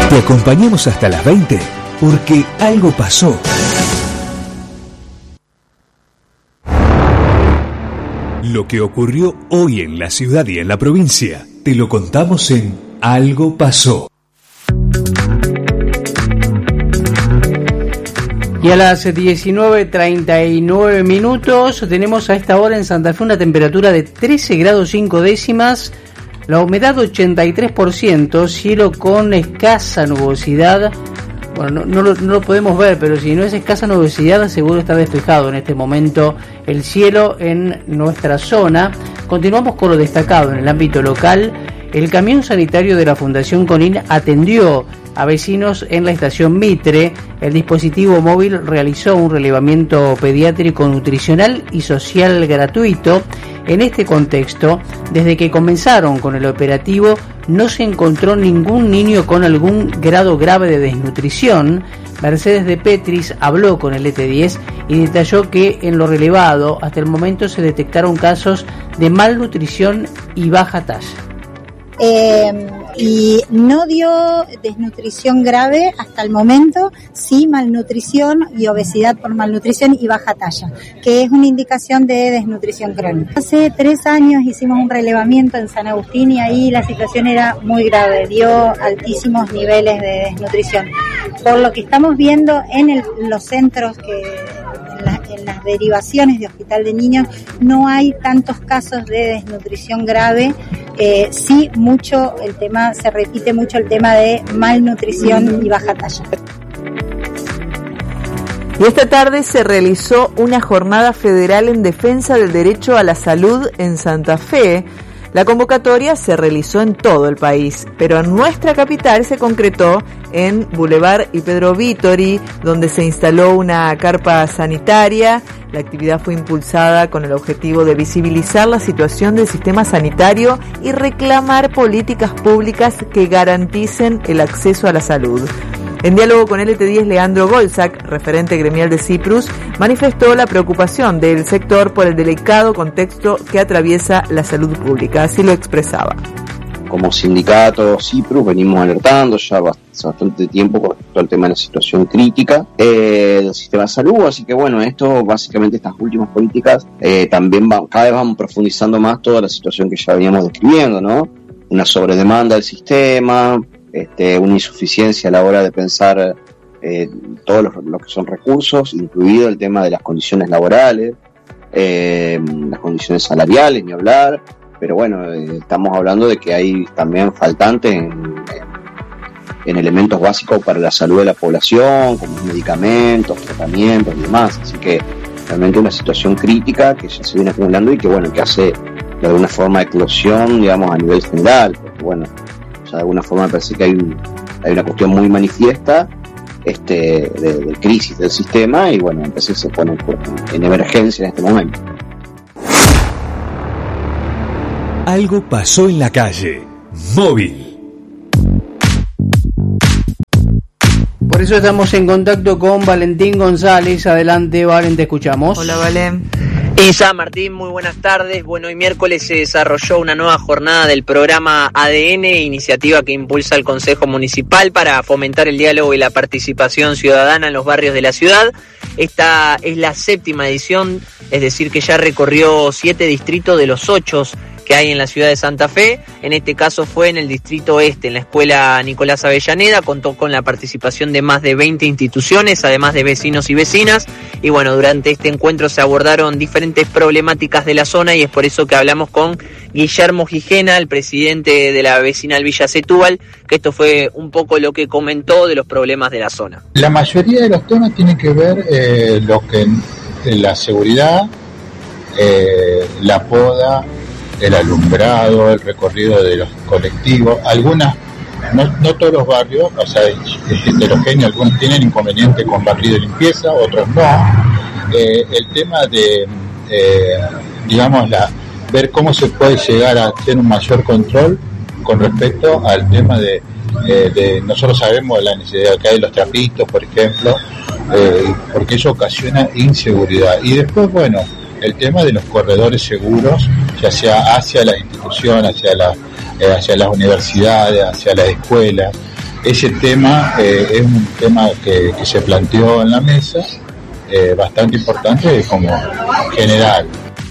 Te acompañamos hasta las 20 porque algo pasó. Lo que ocurrió hoy en la ciudad y en la provincia, te lo contamos en Algo Pasó. Y a las 19:39 tenemos a esta hora en Santa Fe una temperatura de 13 grados 5 décimas, la humedad 83%, cielo con escasa nubosidad. Bueno, no lo podemos ver, pero si no es escasa nubosidad, seguro está despejado en este momento el cielo en nuestra zona. Continuamos con lo destacado en el ámbito local. El camión sanitario de la Fundación CONIN atendió a vecinos en la estación Mitre. El dispositivo móvil realizó un relevamiento pediátrico, nutricional y social gratuito. En este contexto, desde que comenzaron con el operativo, no se encontró ningún niño con algún grado grave de desnutrición. Mercedes de Petris habló con el ET10 y detalló que en lo relevado hasta el momento se detectaron casos de malnutrición y baja talla. Y no dio desnutrición grave hasta el momento, sí malnutrición y obesidad por malnutrición y baja talla, que es una indicación de desnutrición crónica. Hace 3 años hicimos un relevamiento en San Agustín y ahí la situación era muy grave, dio altísimos niveles de desnutrición. Por lo que estamos viendo en los centros en las derivaciones de Hospital de Niños no hay tantos casos de desnutrición grave. Sí, se repite mucho el tema de malnutrición y baja talla. Y esta tarde se realizó una jornada federal en defensa del derecho a la salud en Santa Fe. La convocatoria se realizó en todo el país, pero en nuestra capital se concretó en Boulevard y Pedro Vítori, donde se instaló una carpa sanitaria. La actividad fue impulsada con el objetivo de visibilizar la situación del sistema sanitario y reclamar políticas públicas que garanticen el acceso a la salud. En diálogo con el ET10, Leandro Golzak, referente gremial de CIPRUS, manifestó la preocupación del sector por el delicado contexto que atraviesa la salud pública. Así lo expresaba. Como sindicato CIPRUS venimos alertando ya bastante tiempo con respecto al tema de la situación crítica del sistema de salud, así que bueno, esto básicamente estas últimas políticas también cada vez vamos profundizando más toda la situación que ya veníamos describiendo, ¿no? Una sobredemanda del sistema, una insuficiencia a la hora de pensar todos los que son recursos, incluido el tema de las condiciones laborales, las condiciones salariales, ni hablar, pero bueno, estamos hablando de que hay también faltantes en elementos básicos para la salud de la población, como medicamentos, tratamientos y demás, así que realmente una situación crítica que ya se viene acumulando y que bueno, que hace de alguna forma eclosión, digamos, a nivel general, porque bueno, de alguna forma me parece que hay una cuestión muy manifiesta de crisis del sistema y bueno, entonces se pone en emergencia en este momento. Algo pasó en la calle. Móvil. Por eso estamos en contacto con Valentín González. Adelante, Valen, te escuchamos. Hola, Valen. Isa, Martín, muy buenas tardes. Bueno, hoy miércoles se desarrolló una nueva jornada del programa ADN, iniciativa que impulsa el Consejo Municipal para fomentar el diálogo y la participación ciudadana en los barrios de la ciudad. Esta es la 7ª edición, es decir, que ya recorrió 7 distritos de los 8 que hay en la ciudad de Santa Fe. En este caso fue en el distrito este, en la escuela Nicolás Avellaneda. Contó con la participación de más de 20 instituciones, además de vecinos y vecinas. Y bueno, durante este encuentro se abordaron diferentes problemáticas de la zona y es por eso que hablamos con Guillermo Gijena, el presidente de la vecinal Villa Setúbal, que esto fue un poco lo que comentó de los problemas de la zona. La mayoría de los temas tienen que ver la seguridad, la poda, el alumbrado, el recorrido de los colectivos. Algunas, no todos los barrios, o sea, es heterogéneo, algunos tienen inconveniente con barrido y limpieza, otros no. El tema de, ver cómo se puede llegar a hacer un mayor control con respecto al tema de nosotros sabemos la necesidad que hay de los trapitos, por ejemplo, porque eso ocasiona inseguridad. Y después, bueno, el tema de los corredores seguros, ya sea hacia la institución, hacia las universidades, hacia las escuelas, ese tema es un tema que se planteó en la mesa, bastante importante como general.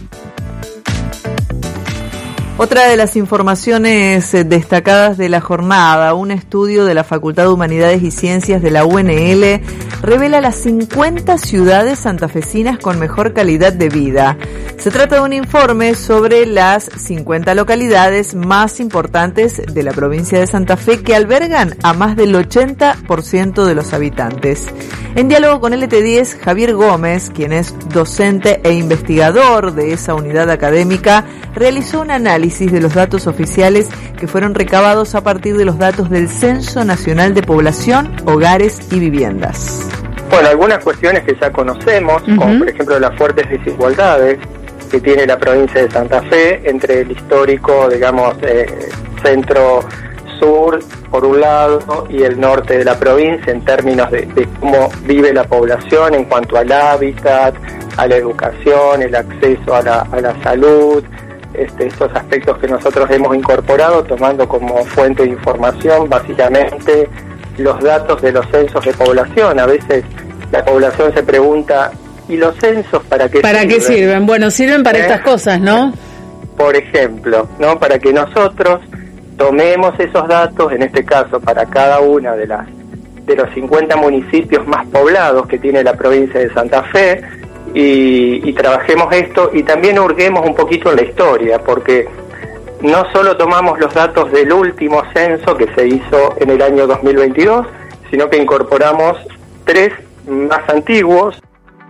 Otra de las informaciones destacadas de la jornada, un estudio de la Facultad de Humanidades y Ciencias de la UNL revela las 50 ciudades santafesinas con mejor calidad de vida. Se trata de un informe sobre las 50 localidades más importantes de la provincia de Santa Fe que albergan a más del 80% de los habitantes. En diálogo con LT10, Javier Gómez, quien es docente e investigador de esa unidad académica, realizó un análisis de los datos oficiales que fueron recabados a partir de los datos del Censo Nacional de Población, Hogares y Viviendas. Bueno, algunas cuestiones que ya conocemos, como por ejemplo las fuertes desigualdades que tiene la provincia de Santa Fe entre el histórico, digamos, centro-sur por un lado y el norte de la provincia en términos de cómo vive la población en cuanto al hábitat, a la educación, el acceso a la salud, estos aspectos que nosotros hemos incorporado tomando como fuente de información básicamente los datos de los censos de población. A veces la población se pregunta, ¿y los censos para qué sirven? ¿Para qué sirven? Bueno, sirven para estas cosas, ¿no? Por ejemplo, ¿no? Para que nosotros tomemos esos datos, en este caso para cada una de los 50 municipios más poblados que tiene la provincia de Santa Fe, y trabajemos esto y también hurguemos un poquito en la historia, porque no solo tomamos los datos del último censo que se hizo en el año 2022, sino que incorporamos 3 más antiguos.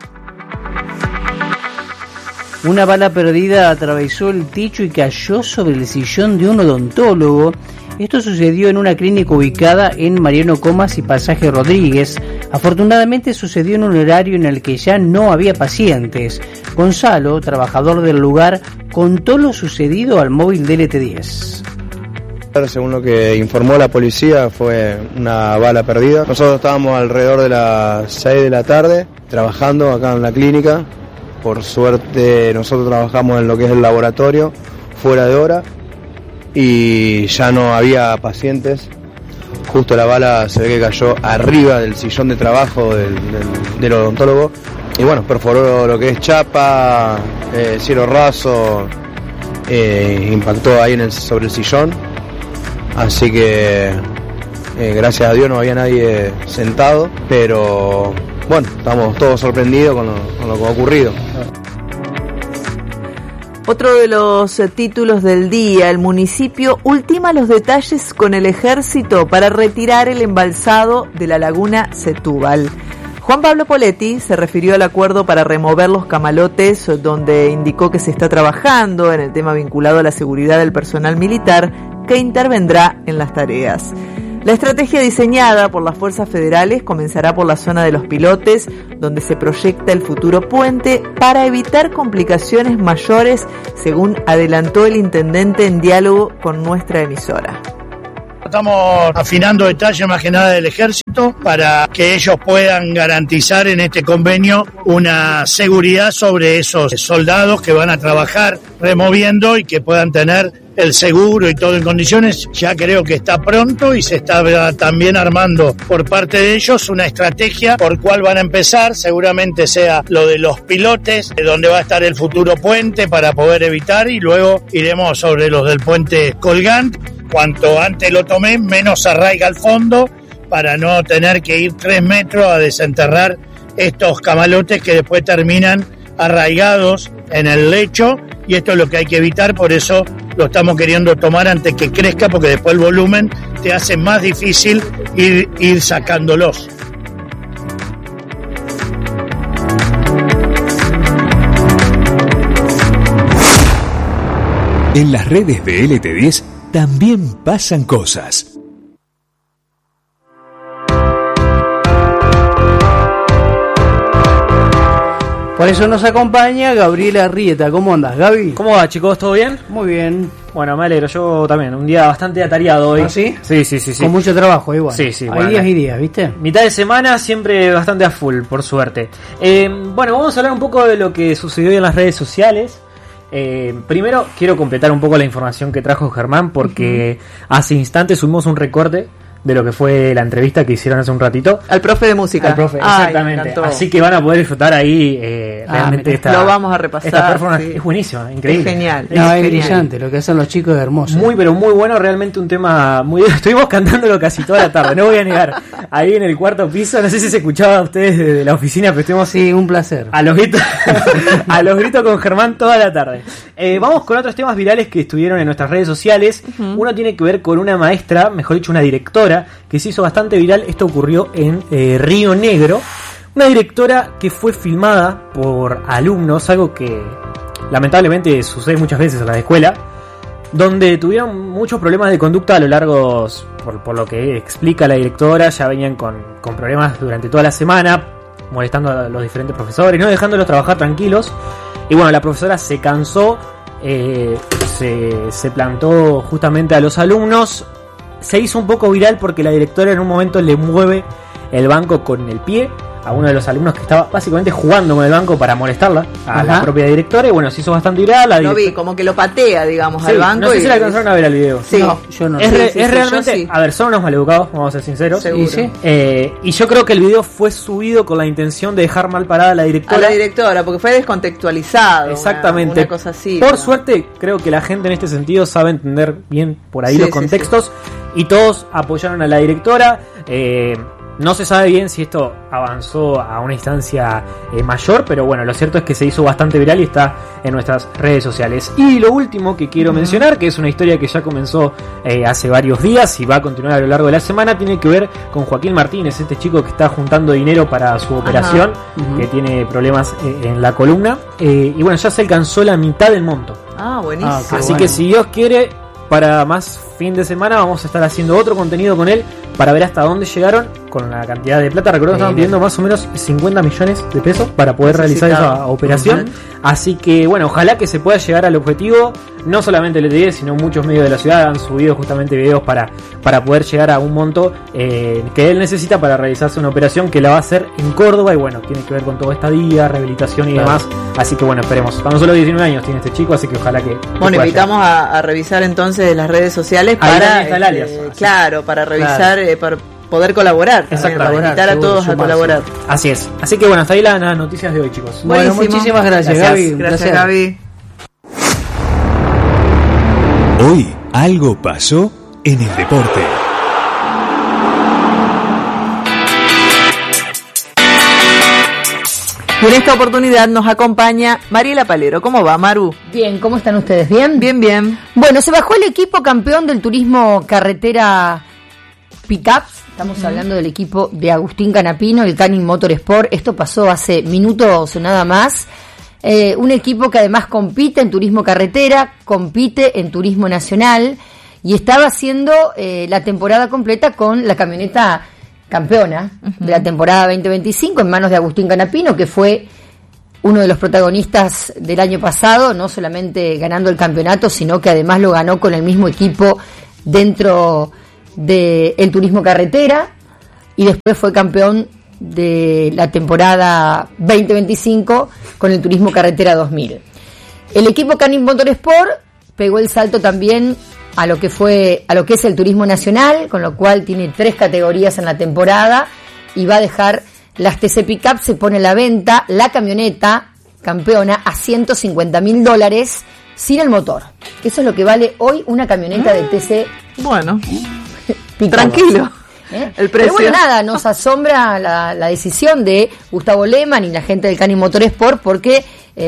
Una bala perdida atravesó el techo y cayó sobre el sillón de un odontólogo. Esto sucedió en una clínica ubicada en Mariano Comas y Pasaje Rodríguez. Afortunadamente sucedió en un horario en el que ya no había pacientes. Gonzalo, trabajador del lugar, contó lo sucedido al móvil de LT10. Según lo que informó la policía, fue una bala perdida. Nosotros estábamos alrededor de las 6 de la tarde trabajando acá en la clínica. Por suerte nosotros trabajamos en lo que es el laboratorio, fuera de hora, y ya no había pacientes. Justo la bala se ve que cayó arriba del sillón de trabajo del odontólogo y bueno, perforó lo que es chapa, cielo raso, impactó ahí sobre el sillón, así que gracias a Dios no había nadie sentado, pero bueno, estamos todos sorprendidos con lo que ha ocurrido. Otro de los títulos del día, el municipio ultima los detalles con el ejército para retirar el embalsado de la laguna Setúbal. Juan Pablo Poletti se refirió al acuerdo para remover los camalotes, donde indicó que se está trabajando en el tema vinculado a la seguridad del personal militar que intervendrá en las tareas. La estrategia diseñada por las fuerzas federales comenzará por la zona de los Pilotes, donde se proyecta el futuro puente para evitar complicaciones mayores, según adelantó el intendente en diálogo con nuestra emisora. Estamos afinando detalles más que nada del ejército para que ellos puedan garantizar en este convenio una seguridad sobre esos soldados que van a trabajar removiendo y que puedan tener el seguro y todo en condiciones. Ya creo que está pronto y se está también armando por parte de ellos una estrategia por cuál van a empezar. Seguramente sea lo de los Pilotes, donde va a estar el futuro puente para poder evitar, y luego iremos sobre los del puente colgante. Cuanto antes lo tomé, menos arraiga al fondo para no tener que ir 3 metros a desenterrar estos camalotes que después terminan arraigados en el lecho, y esto es lo que hay que evitar. Por eso lo estamos queriendo tomar antes que crezca, porque después el volumen te hace más difícil ir sacándolos. En las redes de LT10 también pasan cosas. Por eso nos acompaña Gabriela Arrieta. ¿Cómo andas, Gaby? ¿Cómo va, chicos? ¿Todo bien? Muy bien. Bueno, me alegro. Yo también. Un día bastante atareado hoy. ¿Ah, sí? Sí. Con mucho trabajo, igual. Sí. Hay bueno, días y días, ¿viste? Mitad de semana siempre bastante a full, por suerte. Bueno, vamos a hablar un poco de lo que sucedió hoy en las redes sociales. Primero, quiero completar un poco la información que trajo Germán, porque hace instantes subimos un recorte de lo que fue la entrevista que hicieron hace un ratito. Al profe de música. Al profe, exactamente. Así que van a poder disfrutar ahí realmente lo vamos a repasar. Esta performance es buenísima, increíble. Es genial. Es brillante, lo que hacen los chicos es hermoso. Muy, pero muy bueno, realmente un tema muy... Estuvimos cantándolo casi toda la tarde, no voy a negar. Ahí en el cuarto piso, no sé si se escuchaba a ustedes desde la oficina, pero estuvimos... Sí, un placer. A los gritos con Germán toda la tarde. Vamos con otros temas virales que estuvieron en nuestras redes sociales. Uno tiene que ver con una maestra, mejor dicho una directora, que se hizo bastante viral. Esto ocurrió en Río Negro. Una directora que fue filmada por alumnos, algo que lamentablemente sucede muchas veces en la escuela, donde tuvieron muchos problemas de conducta a lo largo, por lo que explica la directora. Ya venían con problemas durante toda la semana, molestando a los diferentes profesores, no dejándolos trabajar tranquilos. Y bueno, la profesora se cansó, se plantó justamente a los alumnos. Se hizo un poco viral porque la directora en un momento le mueve el banco con el pie a uno de los alumnos que estaba básicamente jugando con el banco para molestarla a la propia directora. Y bueno, se hizo bastante viral. Lo vi, como que lo patea, digamos, sí, al banco. No sé si la alcanzaron a ver el video. Sí, no, yo no. Es realmente, sí. A ver, son unos maleducados, vamos a ser sinceros. Seguro. Y yo creo que el video fue subido con la intención de dejar mal parada a la directora. A la directora, porque fue descontextualizado. Exactamente. Una cosa así. Por suerte, creo que la gente en este sentido sabe entender bien por ahí los contextos. Y todos apoyaron a la directora. No se sabe bien si esto avanzó a una instancia mayor, pero bueno, lo cierto es que se hizo bastante viral y está en nuestras redes sociales. Y lo último que quiero mencionar, que es una historia que ya comenzó hace varios días y va a continuar a lo largo de la semana, tiene que ver con Joaquín Martínez, este chico que está juntando dinero para su operación, que tiene problemas en la columna. Y bueno, ya se alcanzó la mitad del monto. Buenísimo. Así que si Dios quiere, para más fin de semana vamos a estar haciendo otro contenido con él para ver hasta dónde llegaron con la cantidad de plata. Recuerdo que estaban pidiendo más o menos 50 millones de pesos para poder realizar esa operación. Así que bueno, ojalá que se pueda llegar al objetivo. No solamente el ETD, sino muchos medios de la ciudad han subido justamente videos para poder llegar a un monto que él necesita para realizarse una operación que la va a hacer en Córdoba. Y bueno, tiene que ver con toda esta estadía, rehabilitación y demás. Así que bueno, esperemos. Tan solo 19 años tiene este chico, así que ojalá que bueno, invitamos a revisar entonces las redes sociales para para revisar, para poder colaborar, para invitar a todos a colaborar. Así es. Así que bueno, hasta ahí las noticias de hoy, chicos. Bueno, muchísimas gracias, Gaby. Gracias, Gaby. Hoy algo pasó en el deporte. Y en esta oportunidad nos acompaña Mariela Palero. ¿Cómo va, Maru? Bien, ¿cómo están ustedes? ¿Bien? Bien, bien. Bueno, se bajó el equipo campeón del turismo carretera Pickups. Estamos hablando del equipo de Agustín Canapino, el Canning Motorsport. Esto pasó hace minutos nada más. Un equipo que además compite en turismo carretera, compite en turismo nacional y estaba haciendo la temporada completa con la camioneta campeona de la temporada 2025 en manos de Agustín Canapino, que fue uno de los protagonistas del año pasado, no solamente ganando el campeonato, sino que además lo ganó con el mismo equipo dentro del turismo carretera, y después fue campeón de la temporada 2025 con el turismo carretera 2000. El equipo Canning Motorsport pegó el salto también a lo que es el turismo nacional, con lo cual tiene 3 categorías en la temporada y va a dejar las TC Pickup. Se pone a la venta la camioneta campeona a $150.000 sin el motor. Eso es lo que vale hoy una camioneta de TC. Bueno, Pickup. Tranquilo. El precio. Pero bueno, nada, nos asombra la decisión de Gustavo Lehmann y la gente del Canning Motorsport, porque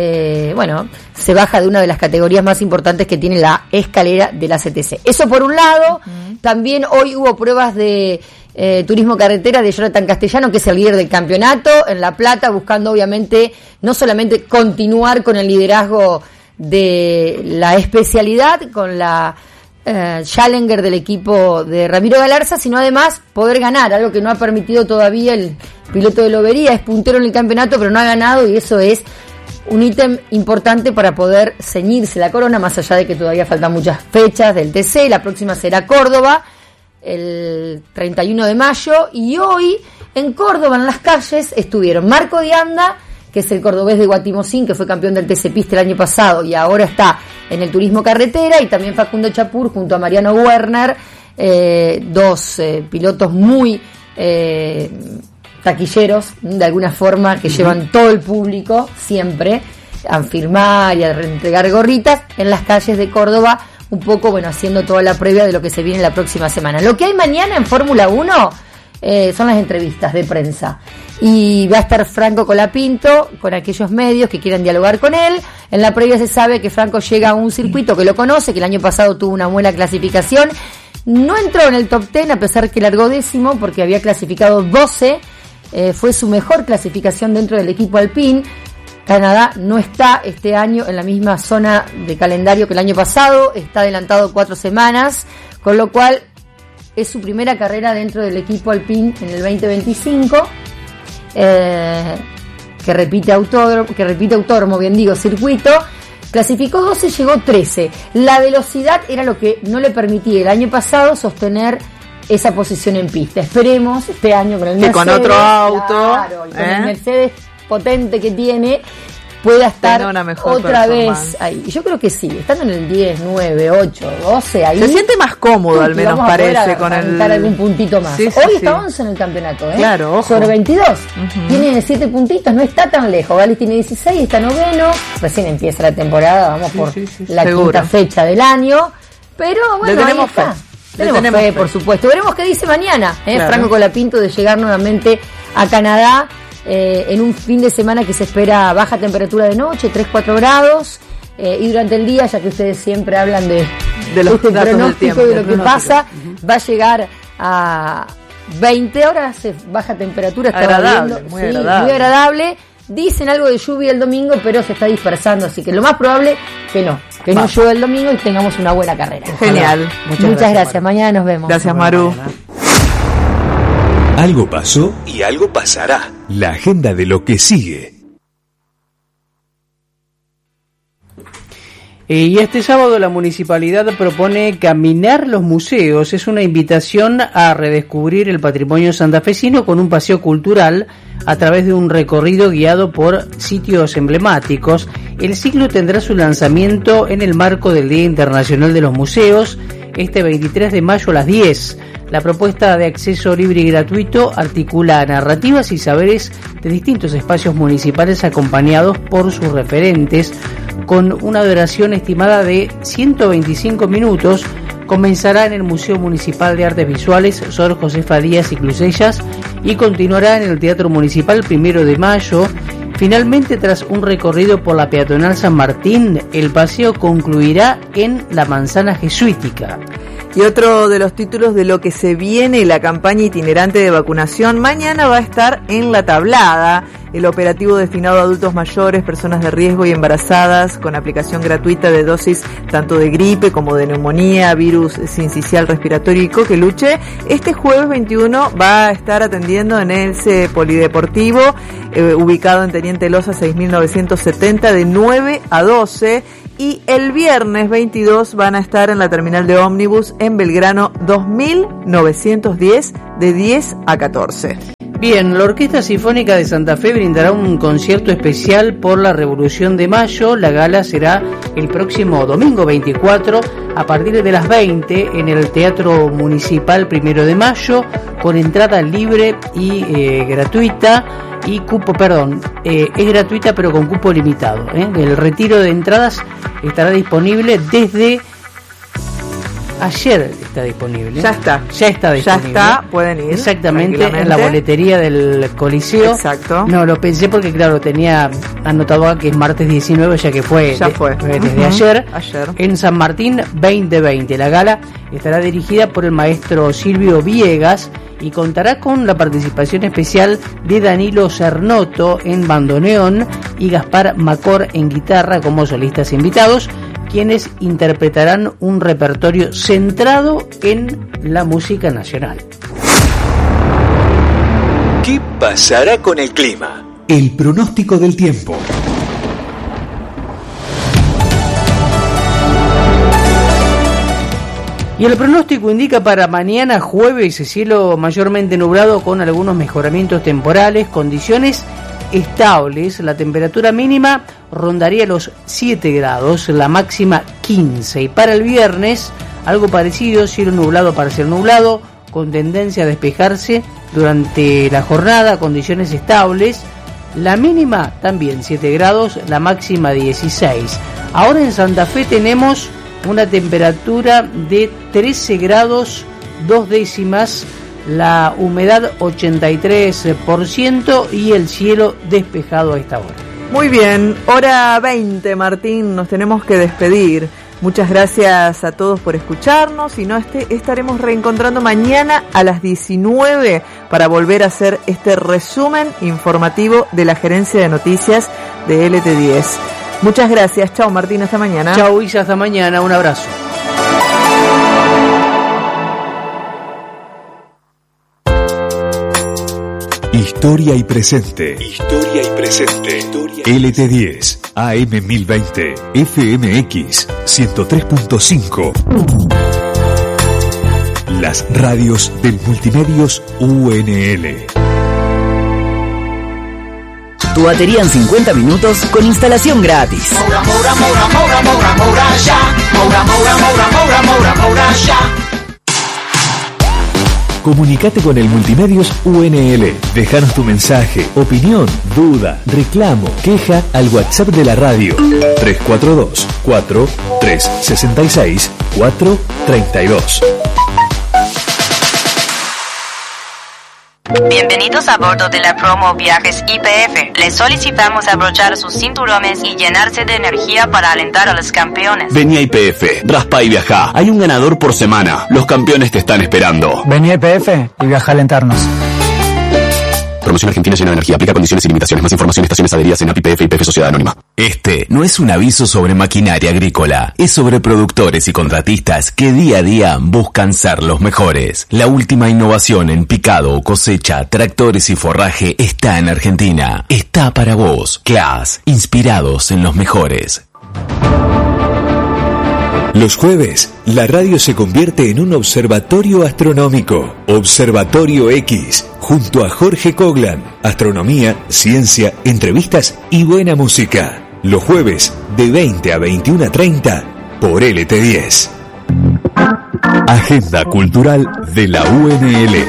se baja de una de las categorías más importantes que tiene la escalera de la CTC. Eso por un lado. También hoy hubo pruebas de turismo carretera de Jonathan Castellano, que es el líder del campeonato en La Plata, buscando obviamente no solamente continuar con el liderazgo de la especialidad, con la Challenger del equipo de Ramiro Galarza, sino además poder ganar, algo que no ha permitido todavía el piloto de Lobería. Es puntero en el campeonato, pero no ha ganado, y eso es un ítem importante para poder ceñirse la corona, más allá de que todavía faltan muchas fechas del TC. La próxima será Córdoba, el 31 de mayo, y hoy en Córdoba, en las calles, estuvieron Marco Dianda, que es el cordobés de Guatimosín, que fue campeón del TC Pista el año pasado y ahora está en el turismo carretera, y también Facundo Chapur junto a Mariano Werner, dos pilotos muy taquilleros, de alguna forma, que llevan todo el público siempre a firmar y a entregar gorritas en las calles de Córdoba, un poco, bueno, haciendo toda la previa de lo que se viene la próxima semana. Lo que hay mañana en Fórmula 1 son las entrevistas de prensa. Y va a estar Franco Colapinto con aquellos medios que quieran dialogar con él. En la previa se sabe que Franco llega a un circuito que lo conoce, que el año pasado tuvo una buena clasificación. No entró en el top 10 a pesar que largó 10º porque había clasificado 12. Fue su mejor clasificación dentro del equipo Alpine. Canadá no está este año en la misma zona de calendario que el año pasado, está adelantado 4 semanas, con lo cual es su primera carrera dentro del equipo Alpine en el 2025, que repite autódromo, bien digo, circuito. Clasificó 12, llegó 13. La velocidad era lo que no le permitía el año pasado sostener esa posición en pista. Esperemos este año con el Mercedes, con otro auto, claro, y con el Mercedes potente que tiene, pueda estar otra vez ahí. Yo creo que sí, estando en el 10, 9, 8, 12, ahí se siente más cómodo, al menos parece, con el algún puntito más. Sí, Hoy está 11 en el campeonato, claro, ojo. Sobre 22. Tiene 7 puntitos, no está tan lejos. Galis tiene 16, está noveno. Recién empieza la temporada, vamos por la quinta fecha del año. Pero bueno, le tenemos fe. Tenemos fe, por supuesto. Veremos qué dice mañana, claro. Franco Colapinto, de llegar nuevamente a Canadá. En un fin de semana que se espera baja temperatura de noche, 3-4 grados, y durante el día, ya que ustedes siempre hablan de los pronósticos y de lo que pasa, va a llegar a 20 horas, baja temperatura, está agradable, muy agradable. Dicen algo de lluvia el domingo, pero se está dispersando, así que lo más probable que no llueva el domingo y tengamos una buena carrera. Genial. Muchas gracias. Mañana nos vemos. Gracias, Maru. Algo pasó y algo pasará. La agenda de lo que sigue. Y este sábado la municipalidad propone Caminar los Museos. Es una invitación a redescubrir el patrimonio santafesino con un paseo cultural a través de un recorrido guiado por sitios emblemáticos. El ciclo tendrá su lanzamiento en el marco del Día Internacional de los Museos, este 23 de mayo a las 10. La propuesta de acceso libre y gratuito articula narrativas y saberes de distintos espacios municipales acompañados por sus referentes, con una duración estimada de 125 minutos. Comenzará en el Museo Municipal de Artes Visuales Sor Josefa Díaz y Clusellas y continuará en el Teatro Municipal 1 de mayo. Finalmente, tras un recorrido por la peatonal San Martín, el paseo concluirá en la Manzana Jesuítica. Y otro de los títulos de lo que se viene, la campaña itinerante de vacunación, mañana va a estar en La Tablada, el operativo destinado a adultos mayores, personas de riesgo y embarazadas, con aplicación gratuita de dosis tanto de gripe como de neumonía, virus sincicial respiratorio y coqueluche. Este jueves 21 va a estar atendiendo en ese polideportivo, ubicado en Teniente Loza 6970, de 9 a 12. Y el viernes 22 van a estar en la terminal de ómnibus en Belgrano 2910, de 10 a 14. Bien, la Orquesta Sinfónica de Santa Fe brindará un concierto especial por la Revolución de Mayo. La gala será el próximo domingo 24 a partir de las 20 en el Teatro Municipal 1 de Mayo, con entrada libre y gratuita. Y cupo, es gratuita pero con cupo limitado. El retiro de entradas estará disponible desde ayer. Está disponible. Ya está disponible. Ya está, pueden ir. Exactamente, en la boletería del Coliseo. Exacto. No, lo pensé porque claro, tenía anotado acá que es martes 19, ya que fue desde ayer. En San Martín 2020. La gala estará dirigida por el maestro Silvio Viegas y contará con la participación especial de Danilo Cernoto en bandoneón y Gaspar Macor en guitarra como solistas invitados, quienes interpretarán un repertorio centrado en la música nacional. ¿Qué pasará con el clima? El pronóstico del tiempo. Y el pronóstico indica para mañana jueves cielo mayormente nublado con algunos mejoramientos temporales, condiciones estables. La temperatura mínima rondaría los 7 grados, la máxima 15. Y para el viernes algo parecido, cielo nublado para ser nublado, con tendencia a despejarse durante la jornada, condiciones estables. La mínima también 7 grados, la máxima 16. Ahora en Santa Fe tenemos una temperatura de 13 grados 2 décimas, la humedad 83% y el cielo despejado a esta hora. Muy bien, hora 20, Martín, nos tenemos que despedir. Muchas gracias a todos por escucharnos y estaremos reencontrando mañana a las 19 para volver a hacer este resumen informativo de la Gerencia de Noticias de LT10. Muchas gracias, chao Martín, hasta mañana. Chao Isa, hasta mañana, un abrazo. Historia y presente. Historia y presente. LT10, AM 1020, FMX 103.5. Las radios del Multimedios UNL. Tu batería en 50 minutos con instalación gratis. Comunicate con el Multimedios UNL. Déjanos tu mensaje, opinión, duda, reclamo, queja al WhatsApp de la radio 342-4366-432. Bienvenidos a bordo de la promo Viajes YPF. Les solicitamos abrochar sus cinturones y llenarse de energía para alentar a los campeones. Vení a YPF, raspa y viajá. Hay un ganador por semana. Los campeones te están esperando. Vení a YPF y viaja a alentarnos. Promoción Argentina llena de energía. Aplica condiciones y limitaciones. Más información, estaciones, adheridas en APIPF y YPF Sociedad Anónima. Este no es un aviso sobre maquinaria agrícola. Es sobre productores y contratistas que día a día buscan ser los mejores. La última innovación en picado, cosecha, tractores y forraje está en Argentina. Está para vos. CLAAS, inspirados en los mejores. Los jueves, la radio se convierte en un observatorio astronómico. Observatorio X, junto a Jorge Coglan. Astronomía, ciencia, entrevistas y buena música. Los jueves, de 20 a 21:30, por LT10. Agenda Cultural de la UNL.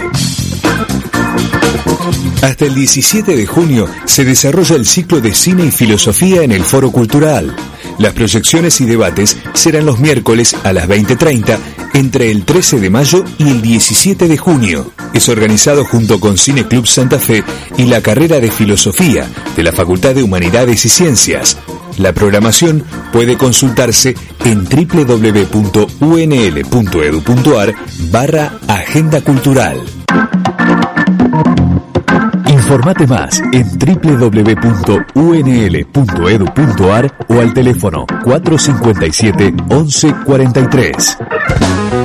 Hasta el 17 de junio se desarrolla el ciclo de cine y filosofía en el Foro Cultural. Las proyecciones y debates serán los miércoles a las 20:30 entre el 13 de mayo y el 17 de junio. Es organizado junto con Cine Club Santa Fe y la carrera de Filosofía de la Facultad de Humanidades y Ciencias. La programación puede consultarse en www.unl.edu.ar/agenda cultural. Informate más en www.unl.edu.ar o al teléfono 457 1143.